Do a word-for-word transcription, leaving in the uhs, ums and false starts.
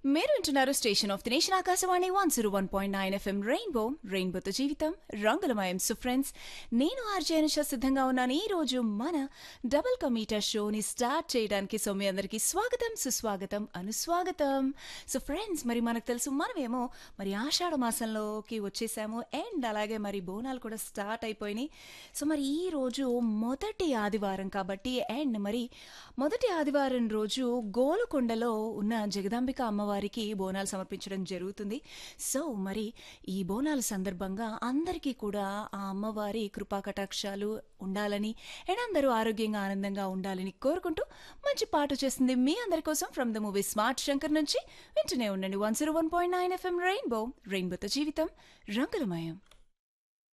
మీరు వింటున్నారు station of the nation Akashvani one zero one point nine FM rainbow రెయిన్బోతో జీవితం రంగులమయం. సో ఫ్రెండ్స్, నేను ఆర్జే అనుష సిద్ధంగా ఉన్నాను ఈ రోజు మన డబుల్ కమీటర్ షోని స్టార్ట్ చేయడానికి. సో మీ అందరికీ స్వాగతం, సుస్వాగతం, అనుస్వాగతం. సో ఫ్రెండ్స్, మరి మనకు తెలుసు మనమేమో మరి ఆషాఢ మాసంలోకి వచ్చేసాము అండ్ అలాగే మరి బోనాలు కూడా స్టార్ట్ అయిపోయినాయి. సో మరి ఈ రోజు మొదటి ఆదివారం కాబట్టి అండ్ మరి మొదటి ఆదివారం రోజు గోలుకొండలో ఉన్న జగదాంబిక అమ్మవారికి బోనాలు సమర్పించడం జరుగుతుంది. సో మరి ఈ బోనాల సందర్భంగా అందరికీ కూడా ఆ అమ్మవారి కృపా కటాక్షాలు ఉండాలని అండ్ అందరూ ఆరోగ్యంగా ఆనందంగా ఉండాలని కోరుకుంటూ మంచి పాట చేస్తుంది మీ అందరి కోసం from the movie smart Shankar నుంచి. వింటూనే ఉండండి one zero one point nine FM rainbow రెయిన్బోతో జీవితం రంగులమయం.